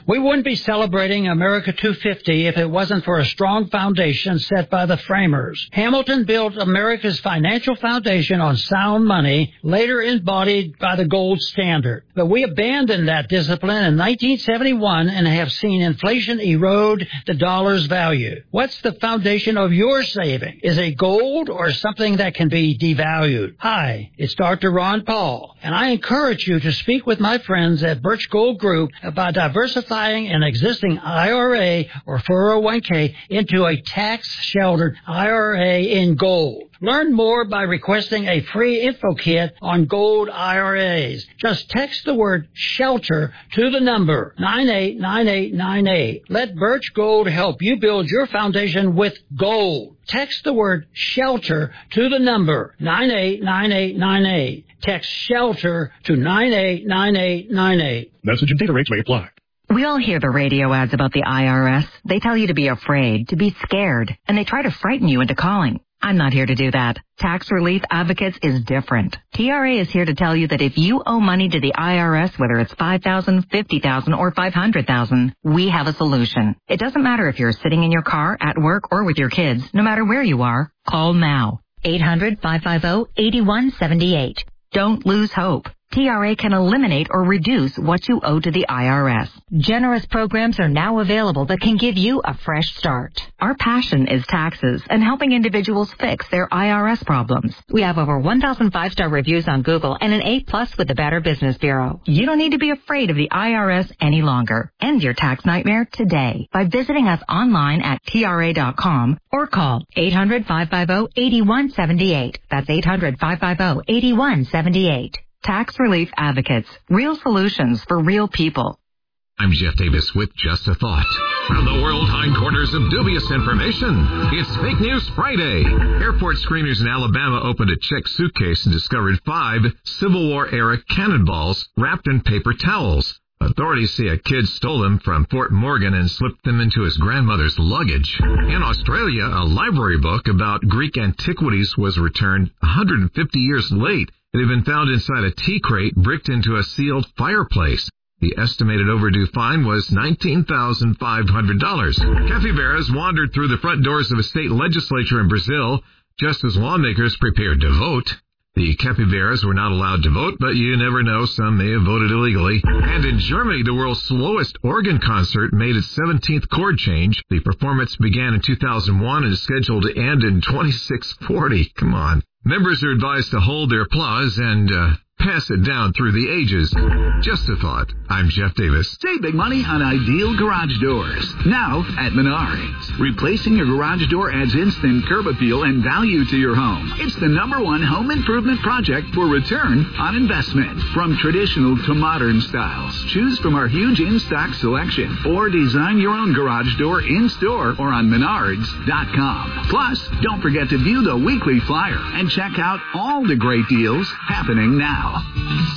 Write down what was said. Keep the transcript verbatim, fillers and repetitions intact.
We wouldn't be celebrating America two fifty if it wasn't for a strong foundation set by the framers. Hamilton built America's financial foundation on sound money, later embodied by the gold standard. But we abandoned that discipline in nineteen seventy-one and have seen inflation erode the dollar's value. What's the foundation of your saving? Is it gold or something that can be devalued? Hi, it's Doctor Ron Paul, and I encourage you to speak with my friends at Birch Gold Group about diversifying an existing I R A or four oh one k into a tax-sheltered I R A in gold. Learn more by requesting a free info kit on gold I R As. Just text the word SHELTER to the number nine eight nine eight nine eight. Let Birch Gold help you build your foundation with gold. Text the word SHELTER to the number nine eight nine eight nine eight. Text SHELTER to nine eight nine eight nine eight. Message and data rates may apply. We all hear the radio ads about the I R S. They tell you to be afraid, to be scared, and they try to frighten you into calling. I'm not here to do that. Tax Relief Advocates is different. T R A is here to tell you that if you owe money to the I R S, whether it's five thousand dollars, fifty thousand dollars, or five hundred thousand dollars, we have a solution. It doesn't matter if you're sitting in your car, at work, or with your kids. No matter where you are, call now. eight hundred, five five zero, eight one seven eight. Don't lose hope. T R A can eliminate or reduce what you owe to the I R S. Generous programs are now available that can give you a fresh start. Our passion is taxes and helping individuals fix their I R S problems. We have over one thousand five-star reviews on Google and an A plus with the Better Business Bureau. You don't need to be afraid of the I R S any longer. End your tax nightmare today by visiting us online at T R A dot com or call eight hundred, five five zero, eight one seven eight. That's eight hundred, five five zero, eight one seven eight. Tax Relief Advocates. Real solutions for real people. I'm Jeff Davis with Just a Thought. From the world hindquarters of dubious information, it's Fake News Friday. Airport screeners in Alabama opened a checked suitcase and discovered five Civil War-era cannonballs wrapped in paper towels. Authorities say a kid stole them from Fort Morgan and slipped them into his grandmother's luggage. In Australia, a library book about Greek antiquities was returned one hundred fifty years late. It had been found inside a tea crate bricked into a sealed fireplace. The estimated overdue fine was nineteen thousand five hundred dollars. Capybaras wandered through the front doors of a state legislature in Brazil just as lawmakers prepared to vote. The capybaras were not allowed to vote, but you never know, some may have voted illegally. And in Germany, the world's slowest organ concert made its seventeenth chord change. The performance began in two thousand one and is scheduled to end in twenty-six forty. Come on. Members are advised to hold their applause and uh, pass it down through the ages. Just a thought. I'm Jeff Davis. Save big money on Ideal Garage Doors. Now at Menards. Replacing your garage door adds instant curb appeal and value to your home. It's the number one home improvement project for return on investment. From traditional to modern styles, choose from our huge in-stock selection or design your own garage door in-store or on menards dot com. Plus, don't forget to view the weekly flyer and check out all the great deals happening now.